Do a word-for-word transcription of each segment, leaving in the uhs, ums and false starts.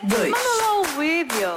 dois. Manda lá o vídeo.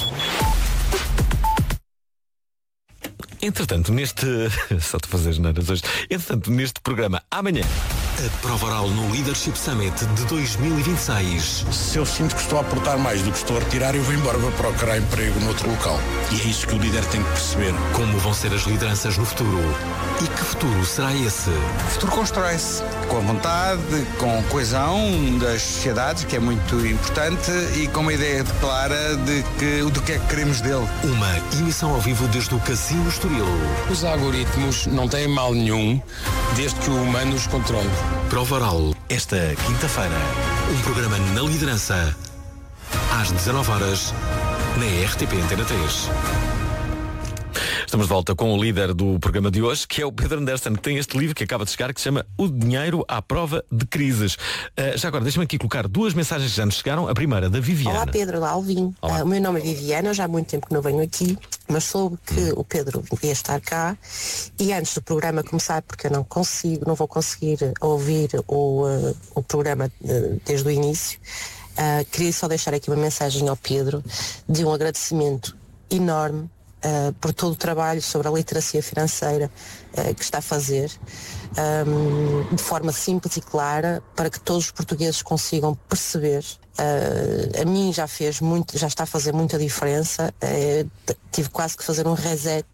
Entretanto, neste... Só te fazer neiras hoje. Entretanto, neste programa, amanhã... A prova oral no Leadership Summit de dois mil e vinte e seis. Se eu sinto que estou a aportar mais do que estou a retirar, eu vou embora, vou procurar emprego noutro local. E é isso que o líder tem que perceber. Como vão ser as lideranças no futuro? E que futuro será esse? O futuro constrói-se com a vontade, com a coesão das sociedades, que é muito importante, e com uma ideia clara de que, do que é que queremos dele. Uma emissão ao vivo desde o Casino Estoril. Os algoritmos não têm mal nenhum, desde que o humano os controle. Prova oral, esta quinta-feira. Um programa na liderança, às dezanove horas, na R T P Antena três. Estamos de volta com o líder do programa de hoje, que é o Pedro Anderson, que tem este livro que acaba de chegar, que se chama O Dinheiro à Prova de Crises. Uh, já agora, deixa-me aqui colocar duas mensagens que já nos chegaram. A primeira, da Viviana. Olá Pedro, olá Alvin. Uh, o meu nome é Viviana, já há muito tempo que não venho aqui, mas soube que hum. o Pedro ia estar cá, e antes do programa começar, porque eu não consigo, não vou conseguir ouvir o, uh, o programa uh, desde o início, uh, queria só deixar aqui uma mensagem ao Pedro de um agradecimento enorme Uh, por todo o trabalho sobre a literacia financeira uh, que está a fazer, um, de forma simples e clara, para que todos os portugueses consigam perceber. Uh, a mim já fez muito, já está a fazer muita diferença. Uh, t- tive quase que fazer um reset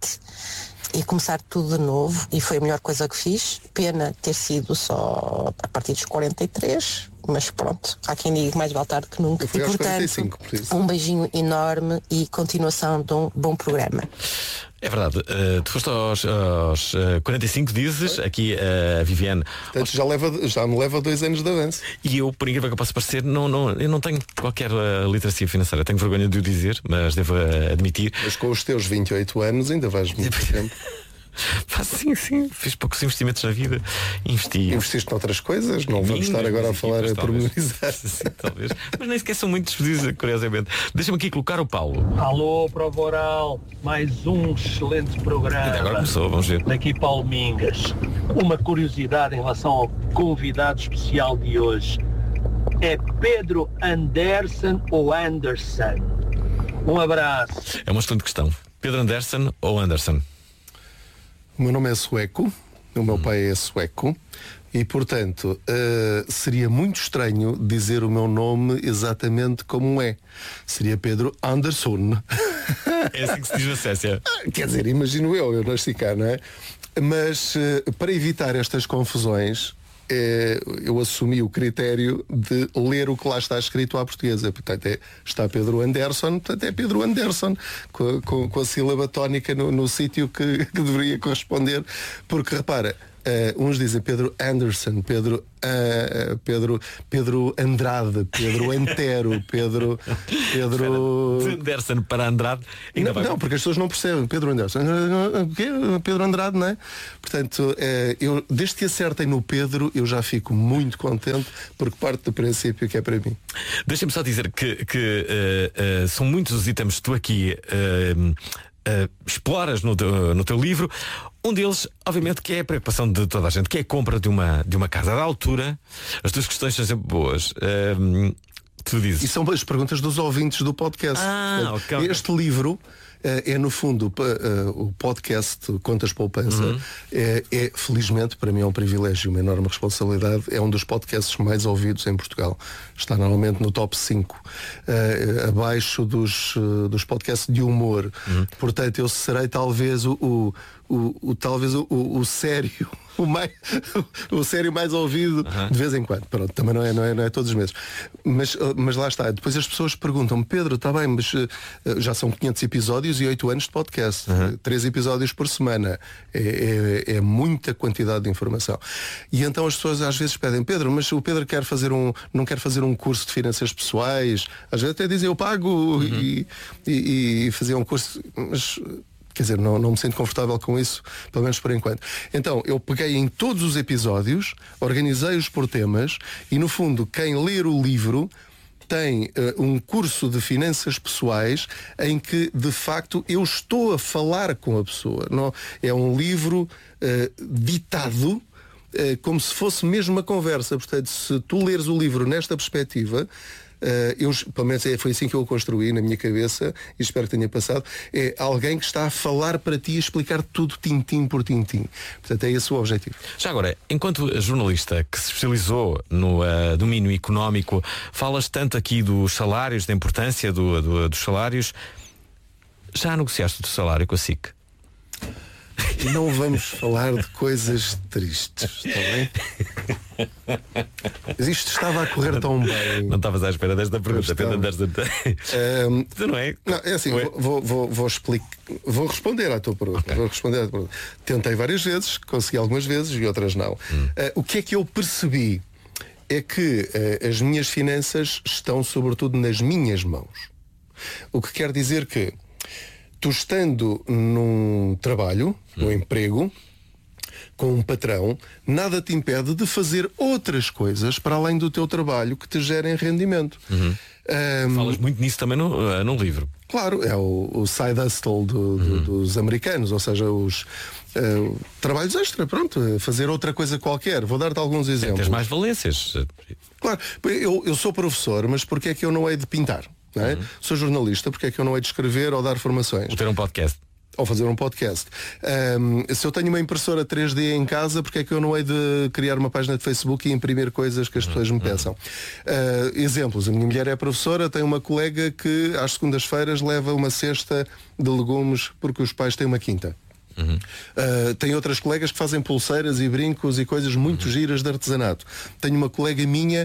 e começar tudo de novo, e foi a melhor coisa que fiz. Pena ter sido só a partir dos quarenta e três, mas pronto, há quem diga mais vale tarde que nunca. E portanto, quarenta e cinco, por um beijinho enorme e continuação de um bom programa. É verdade, uh, tu foste aos, aos uh, quarenta e cinco, dizes, aqui uh, a Viviane. Portanto, já, leva, já me leva dois anos de avanço. E eu, por incrível que eu possa parecer, não, não, eu não tenho qualquer uh, literacia financeira. Tenho vergonha de o dizer, mas devo uh, admitir. Mas com os teus vinte e oito anos ainda vais muito tempo. Sim, sim, fiz poucos investimentos na vida. Investi. Investiste noutras coisas? Não vamos estar agora a falar a pormenorizar. Sim, talvez. Mas nem sequer são muito despedidos, curiosamente. Deixa-me aqui colocar o Paulo. Alô, Prova Oral, mais um excelente programa. E agora começou, vamos ver. Daqui Paulo Mingas. Uma curiosidade em relação ao convidado especial de hoje. É Pedro Anderson ou Anderson? Um abraço. É uma excelente questão. Pedro Anderson ou Anderson? O meu nome é sueco, o meu pai é sueco, e portanto uh, seria muito estranho dizer o meu nome exatamente como é. Seria Pedro Anderson. É assim que se diz na Suécia. Quer dizer, imagino eu, eu nasci cá, não é? Mas uh, para evitar estas confusões, eu assumi o critério de ler o que lá está escrito à portuguesa. Portanto, é, está Pedro Anderson, portanto é Pedro Anderson, com, com, com a sílaba tónica no, no sítio que, que deveria corresponder. Porque, repara, uh, uns dizem Pedro Anderson, Pedro, uh, Pedro, Pedro Andrade, Pedro Antero, Pedro... Pedro... Anderson para Andrade. Não, vai... não, porque as pessoas não percebem. Pedro Anderson. Pedro Andrade, não é? Portanto, uh, eu, desde que acertem no Pedro, eu já fico muito contente, porque parte do princípio que é para mim. Deixa-me só dizer que, que uh, uh, são muitos os itens que tu aqui uh, uh, exploras no teu, no teu livro. Um deles, obviamente, que é a preocupação de toda a gente, que é a compra de uma, de uma casa à altura. As tuas questões são sempre boas. Uh, tu dizes. E são as perguntas dos ouvintes do podcast. Ah, okay. Este livro é no fundo o podcast Contas Poupança. Uhum. é, é felizmente, para mim é um privilégio, uma enorme responsabilidade. É um dos podcasts mais ouvidos em Portugal. Está normalmente no top cinco, uh, abaixo dos, uh, dos podcasts de humor. Uhum. Portanto, eu serei talvez o, o, o, o talvez o, o, o sério o, mais, o sério mais ouvido, uhum. de vez em quando. Pronto, também não é, não é, não é todos os meses. Mas, mas lá está. Depois as pessoas perguntam-me: Pedro, está bem, mas uh, já são quinhentos episódios e oito anos de podcast. Uhum. três episódios por semana. É, é, é muita quantidade de informação. E então as pessoas às vezes pedem: Pedro, mas o Pedro quer fazer um, não quer fazer um curso de finanças pessoais. Às vezes até dizem: eu pago, uhum. e, e, e fazer um curso. Mas... Quer dizer, não, não me sinto confortável com isso, pelo menos por enquanto. Então, eu peguei em todos os episódios, organizei-os por temas e, no fundo, quem ler o livro tem uh, um curso de finanças pessoais em que, de facto, eu estou a falar com a pessoa. Não, é um livro uh, ditado, uh, como se fosse mesmo uma conversa. Portanto, se tu leres o livro nesta perspectiva, uh, eu, pelo menos foi assim que eu o construí na minha cabeça, e espero que tenha passado, é alguém que está a falar para ti e explicar tudo tintim por tintim. Portanto, é esse o objetivo. Já agora, enquanto jornalista que se especializou no uh, domínio económico, falas tanto aqui dos salários, da importância do, do, dos salários. Já negociaste o teu salário com a S I C? Não vamos falar de coisas tristes, está bem? Mas isto estava a correr tão bem. Não estavas à espera desta pergunta. Um, tu não é? Não, é assim, vou, vou, vou, vou explicar. Vou responder à tua pergunta. Okay. Vou responder à tua pergunta. Tentei várias vezes, consegui algumas vezes e outras não. Hum. Uh, o que é que eu percebi? É que uh, as minhas finanças estão sobretudo nas minhas mãos. O que quer dizer que tu estando num trabalho, num hum. emprego, com um patrão, nada te impede de fazer outras coisas para além do teu trabalho que te gerem rendimento. Uhum. Um, Falas muito nisso também no, uh, no livro. Claro, é o, o side hustle do, do, uhum. dos americanos, ou seja, os uh, trabalhos extra, pronto, fazer outra coisa qualquer. Vou dar-te alguns exemplos. Tens mais valências. Claro, eu, eu sou professor, mas porque é que eu não hei de pintar? Não é? Uhum. Sou jornalista, porque é que eu não hei de escrever ou dar formações? Ou ter um podcast. Ou fazer um podcast. Um, se eu tenho uma impressora três D em casa, porque é que eu não hei de criar uma página de Facebook e imprimir coisas que as pessoas me peçam? Uh, exemplos, a minha mulher é professora, tem uma colega que às segundas-feiras leva uma cesta de legumes porque os pais têm uma quinta. Uhum. Uh, tem outras colegas que fazem pulseiras e brincos e coisas muito uhum. giras de artesanato. Tenho uma colega minha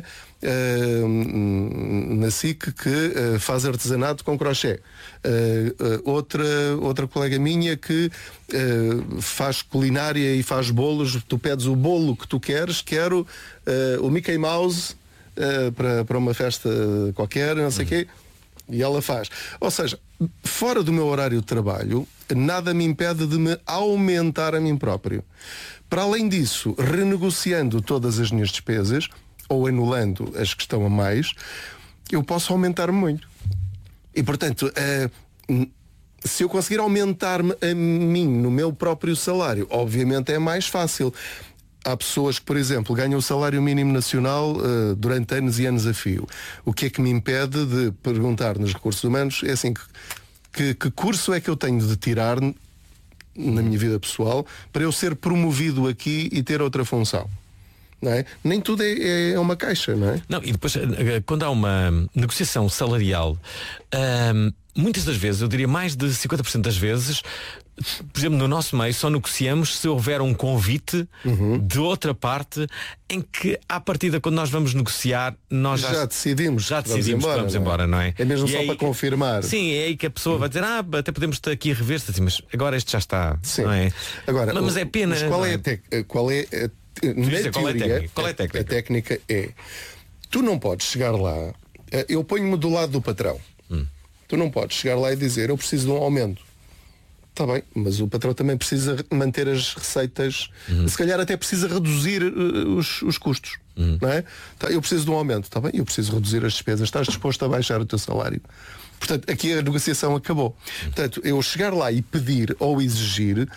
uh, na S I C que uh, faz artesanato com crochê. Uh, uh, outra, outra colega minha que uh, faz culinária e faz bolos. Tu pedes o bolo que tu queres, quero uh, o Mickey Mouse uh, para, para uma festa qualquer, não sei o uhum. quê. E ela faz. Ou seja, fora do meu horário de trabalho, nada me impede de me aumentar a mim próprio. Para além disso, renegociando todas as minhas despesas, ou anulando as que estão a mais, eu posso aumentar-me muito. E, portanto, uh, se eu conseguir aumentar-me a mim no meu próprio salário, obviamente é mais fácil. Há pessoas que, por exemplo, ganham o salário mínimo nacional uh, durante anos e anos a fio. O que é que me impede de perguntar nos recursos humanos? É assim, que, que, que curso é que eu tenho de tirar na minha vida pessoal para eu ser promovido aqui e ter outra função? Não é? Nem tudo é, é uma caixa, não é? Não, e depois, quando há uma negociação salarial, hum, muitas das vezes, eu diria mais de cinquenta por cento das vezes, por exemplo, no nosso meio só negociamos se houver um convite uhum. de outra parte em que, à partida, quando nós vamos negociar, nós já, já decidimos, já decidimos vamos embora, que vamos não é? embora, não é? É mesmo e só aí, para confirmar. Sim, é aí que a pessoa vai dizer, ah, até podemos estar aqui a rever-se, assim, mas agora este já está, sim. não é? Agora, mas, mas é pena. Mas qual é, é a te... qual é a... Na qual teoria, é a técnica? Qual é a técnica? A técnica é, tu não podes chegar lá, eu ponho-me do lado do patrão. Hum. Tu não podes chegar lá e dizer, eu preciso de um aumento. Está bem, mas o patrão também precisa manter as receitas, uhum. se calhar até precisa reduzir uh, os, os custos, uhum. não é? Tá, eu preciso de um aumento, está bem? Eu preciso reduzir as despesas, estás disposto a baixar o teu salário? Portanto, aqui a negociação acabou. Uhum. Portanto, eu chegar lá e pedir ou exigir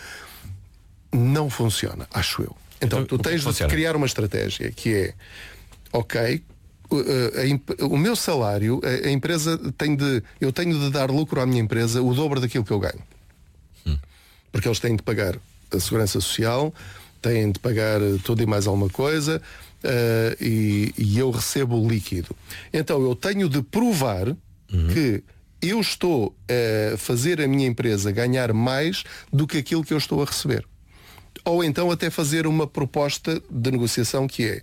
não funciona, acho eu. Então, então tu tens de criar uma estratégia que é, ok, uh, a, a, o meu salário, a, a empresa tem de, eu tenho de dar lucro à minha empresa o dobro daquilo que eu ganho. Porque eles têm de pagar a segurança social, têm de pagar tudo e mais alguma coisa, uh, e, e eu recebo o líquido. Então eu tenho de provar uhum. que eu estou a fazer a minha empresa ganhar mais do que aquilo que eu estou a receber. Ou então até fazer uma proposta de negociação que é,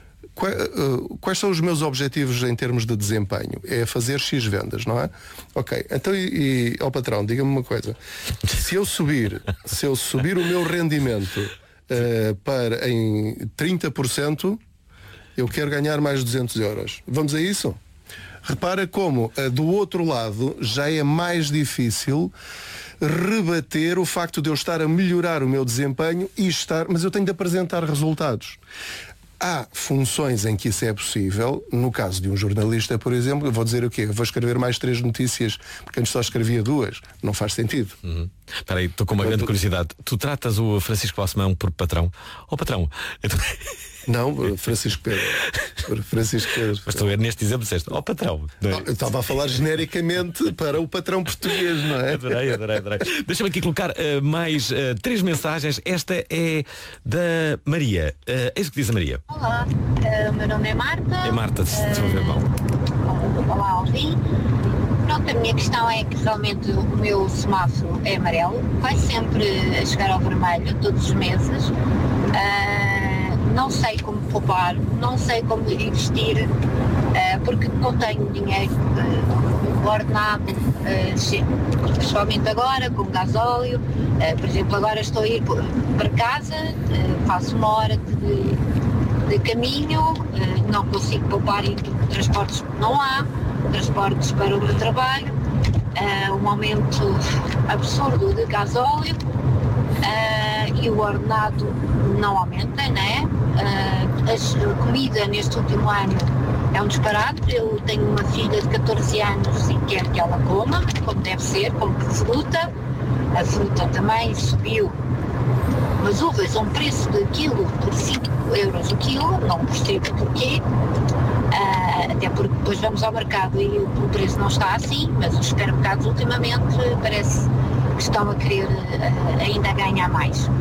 quais são os meus objetivos em termos de desempenho? É fazer X vendas, não é? Ok, então e, e ao patrão, diga-me uma coisa. Se eu subir, se eu subir o meu rendimento uh, para em trinta por cento, eu quero ganhar mais duzentos euros. Vamos a isso? Repara como uh, do outro lado já é mais difícil rebater o facto de eu estar a melhorar o meu desempenho e estar, mas eu tenho de apresentar resultados. Há funções em que isso é possível. No caso de um jornalista, por exemplo, eu vou dizer o quê? Eu vou escrever mais três notícias porque antes só escrevia duas. Não faz sentido. Uhum. Espera aí, estou com uma grande curiosidade. Tu tratas o Francisco Balsemão por patrão? Ó oh, patrão, Não, Francisco Pedro. Francisco Pedro. Mas tu neste exemplo disseste, ó oh, patrão. Não, eu estava a falar genericamente para o patrão português, não é? Adorei, adorei, adorei. Deixa-me aqui colocar uh, mais uh, três mensagens. Esta é da Maria. Uh, é isso que diz a Maria. Olá, uh, o meu nome é Marta. É Marta, se uh, ver mal. Olá, Alvin. Pronto, a minha questão é que realmente o meu semáforo é amarelo. Vai sempre a chegar ao vermelho, todos os meses. Uh, não sei como poupar, não sei como investir, uh, porque não tenho dinheiro uh, ordenado, uh, principalmente agora, com gasóleo. Uh, por exemplo, agora estou a ir para casa, uh, faço uma hora de, de caminho, uh, não consigo poupar em transportes que não há, transportes para o meu trabalho, uh, um aumento absurdo de gasóleo. Uh, e o ordenado não aumenta, né? Uh, a comida neste último ano é um disparate. Eu tenho uma filha de catorze anos e quero que ela coma, como deve ser, como fruta. A fruta também subiu. As uvas a um preço de quilo por cinco euros o quilo, não percebo porquê. Uh, até porque depois vamos ao mercado e o, o preço não está assim, mas os supermercados ultimamente parece que estão a querer uh, ainda ganhar mais. Uh,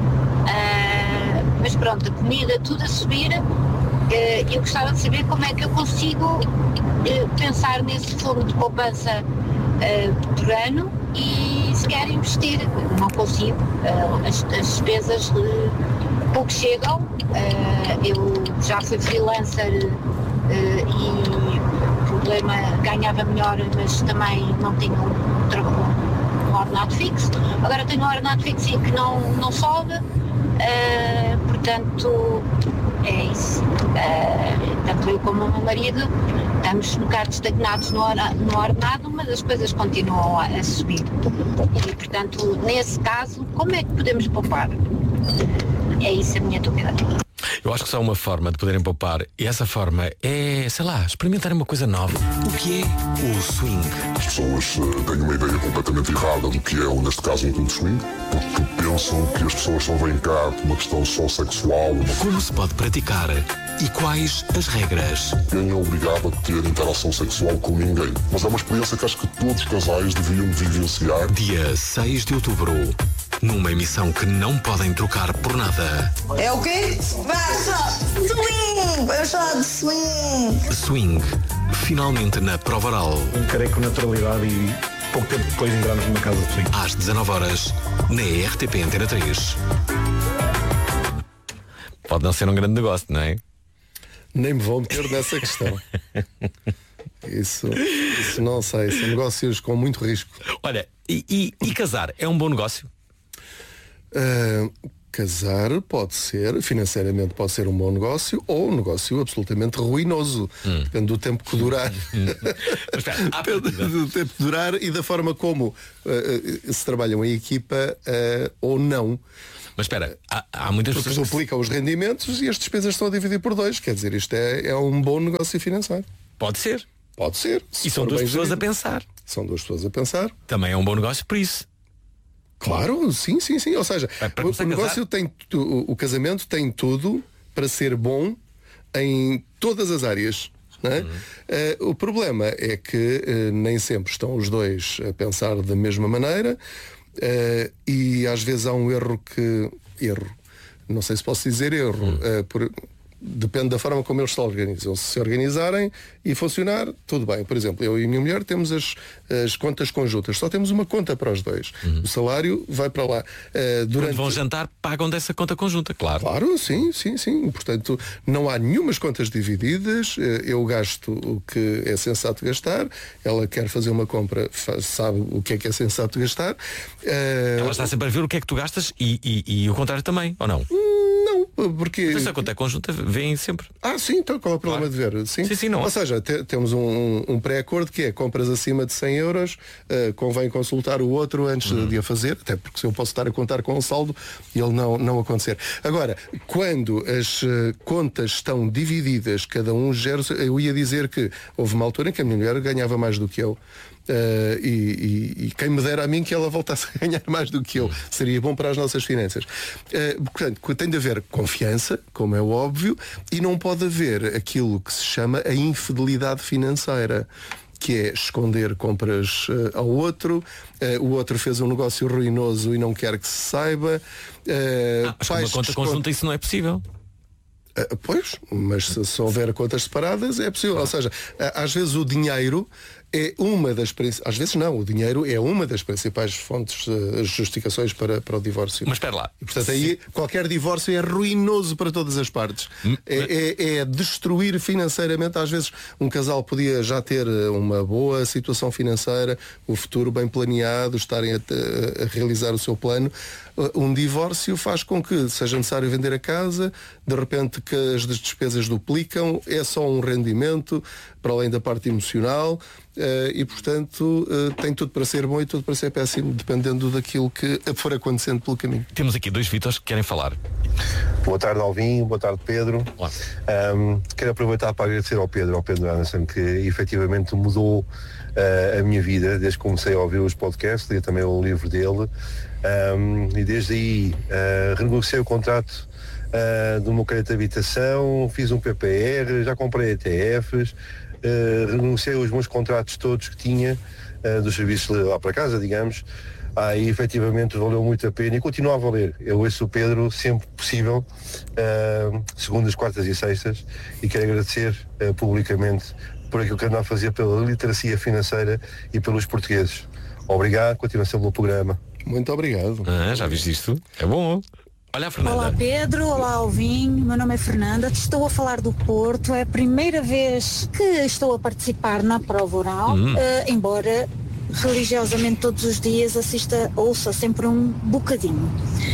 mas pronto, a comida tudo a subir. Uh, eu gostava de saber como é que eu consigo uh, pensar nesse fundo de poupança uh, por ano e se quer investir. Não consigo. Uh, as, as despesas uh, pouco chegam. Uh, eu já fui freelancer uh, e o problema ganhava melhor, mas também não tinha um trabalho. Um ordenado fixo, agora tenho um ordenado fixo que não, não sobe, uh, portanto é isso. Uh, tanto eu como o meu marido estamos um bocado estagnados no, no ordenado, mas as coisas continuam a, a subir. E portanto, nesse caso, como é que podemos poupar? É isso a minha dúvida. Eu acho que só há uma forma de poderem poupar, e essa forma é, sei lá, experimentarem uma coisa nova. O que é o swing? As pessoas uh, têm uma ideia completamente errada do que é, neste caso, um clube de swing, porque pensam que as pessoas só vêm cá por uma questão só sexual. Uma... Como se pode praticar e quais as regras? Ninguém é obrigado a ter interação sexual com ninguém, mas é uma experiência que acho que todos os casais deviam vivenciar. Dia seis de outubro. Numa emissão que não podem trocar por nada. É o quê? Vai só swing! Eu só de swing! Swing. Finalmente na prova oral. Encarei com naturalidade e pouco tempo depois entramos numa casa de swing. Às dezanove horas, na R T P Antena três. Pode não ser um grande negócio, não é? Nem me vão meter nessa questão. Isso, isso não sei. São negócios com muito risco. Olha, e, e, e casar é um bom negócio? Uh, casar pode ser, financeiramente pode ser um bom negócio ou um negócio absolutamente ruinoso. Hum. Depende do tempo que durar. Mas, espera, Depende do tempo que durar e da forma como uh, se trabalham em equipa uh, ou não. Mas espera, há, há muitas Porque pessoas... duplicam os rendimentos e as despesas estão a dividir por dois. Quer dizer, isto é, é um bom negócio financeiro. Pode ser. Pode ser. E são duas pessoas a pensar. São duas pessoas a pensar. Também é um bom negócio por isso. Claro, sim, sim, sim. Ou seja, é, o, o negócio tem o, o casamento tem tudo para ser bom em todas as áreas. Não é? Uhum. Uh, o problema é que uh, nem sempre estão os dois a pensar da mesma maneira uh, e às vezes há um erro que erro. Não sei se posso dizer erro. Uhum. Uh, por, Depende da forma como eles se organizam. Se se organizarem e funcionar, tudo bem. Por exemplo, eu e a minha mulher temos as, as contas conjuntas. Só temos uma conta para os dois. Uhum. O salário vai para lá. Uh, durante... Quando vão jantar, pagam dessa conta conjunta, claro. Claro, sim, sim, sim. Portanto, não há nenhumas contas divididas. Uh, eu gasto o que é sensato gastar. Ela quer fazer uma compra, sabe o que é que é sensato gastar. Uh... Ela está sempre a ver o que é que tu gastas e, e, e o contrário também, ou não? Não, porque... Mas a conta é conjunta, vêm sempre. Ah, sim, então qual é o problema claro. de ver? Sim, sim, sim não. Ou seja, te, temos um, um pré-acordo que é compras acima de cem euros, uh, convém consultar o outro antes uhum. de a fazer, até porque se eu posso estar a contar com um saldo e ele não, não acontecer. Agora, quando as uh, contas estão divididas, cada um gera... Eu ia dizer que houve uma altura em que a minha mulher ganhava mais do que eu. Uh, e, e, e quem me dera a mim que ela voltasse a ganhar mais do que eu, seria bom para as nossas finanças. Uh, portanto, tem de haver, confiança, como é óbvio, e não pode haver aquilo que se chama a infidelidade financeira, que é esconder compras uh, ao outro, uh, o outro fez um negócio ruinoso e não quer que se saiba. Uh, ah, mas com uma conta conjunta isso não é possível. Uh, pois, mas se, se houver contas separadas é possível. Ou seja, uh, às vezes o dinheiro é uma das às vezes não, o dinheiro é uma das principais fontes uh, justificações para, para o divórcio. Mas espera lá. E, portanto, aí qualquer divórcio é ruinoso para todas as partes. Hum, é, mas... é, é destruir financeiramente. Às vezes um casal podia já ter uma boa situação financeira, o futuro bem planeado, estarem a, a realizar o seu plano. Um divórcio faz com que seja necessário vender a casa, de repente que as despesas duplicam, é só um rendimento, para além da parte emocional, e portanto tem tudo para ser bom e tudo para ser péssimo, dependendo daquilo que for acontecendo pelo caminho. Temos aqui dois Vítores que querem falar. Boa tarde, Alvin, boa tarde, Pedro. Um, quero aproveitar para agradecer ao Pedro, ao Pedro Anderson, que efetivamente mudou uh, a minha vida desde que comecei a ouvir os podcasts, li também o livro dele. Um, e desde aí uh, renegociei o contrato uh, do meu crédito de habitação, fiz um P P R, já comprei E T Fs, uh, renegociei os meus contratos todos que tinha uh, dos serviços lá para casa, digamos. Ah, e efetivamente valeu muito a pena e continua a valer. Eu ouço o Pedro sempre possível, uh, segundas, quartas e sextas, e quero agradecer uh, publicamente por aquilo que anda a fazer pela literacia financeira e pelos portugueses. Obrigado, continuação pelo programa. Muito obrigado. Ah, já viste isto? É bom. Olha a Fernanda. Olá Pedro, olá Alvin, meu nome é Fernanda, estou a falar do Porto, é a primeira vez que estou a participar na prova oral, hum. uh, embora religiosamente todos os dias assista, ouça sempre um bocadinho.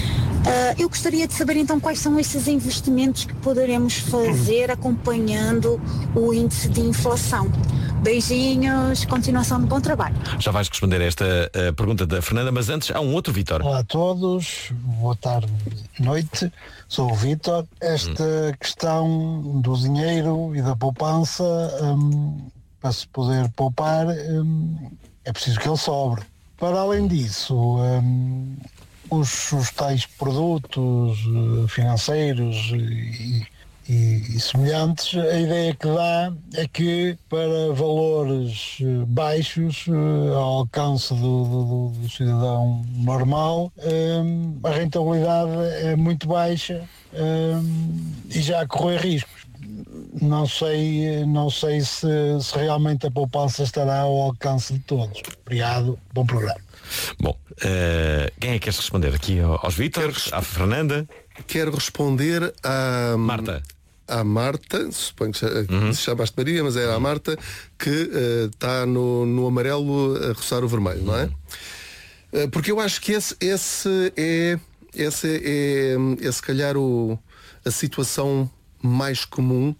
Uh, eu gostaria de saber então quais são esses investimentos que poderemos fazer acompanhando o índice de inflação. Beijinhos, continuação de bom trabalho. Já vais responder a esta uh, pergunta da Fernanda, mas antes há um outro Vítor. Olá a todos, boa tarde, noite, sou o Vítor. Esta hum. questão do dinheiro e da poupança, um, para se poder poupar, um, é preciso que ele sobre. Para além disso, um, os, os tais produtos financeiros e, e, e semelhantes, a ideia que dá é que para valores baixos, ao alcance do, do, do cidadão normal, um, a rentabilidade é muito baixa um, e já a correr riscos. Não sei, não sei se, se realmente a poupança estará ao alcance de todos. Obrigado, bom programa. Bom, uh, quem é que queres responder aqui aos Vítores, à Fernanda? Quero responder à Marta. À Marta, suponho que uhum. se chamaste Maria, mas era a Marta, que uh, está no, no amarelo a roçar o vermelho, não é? Uh, porque eu acho que esse, esse é, esse é, é se calhar o, a situação mais comum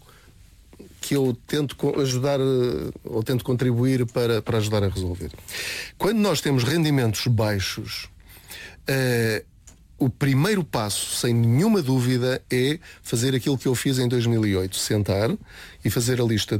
que eu tento ajudar ou tento contribuir para, para ajudar a resolver. Quando nós temos rendimentos baixos, uh, o primeiro passo, sem nenhuma dúvida, é fazer aquilo que eu fiz em dois mil e oito, sentar e fazer a lista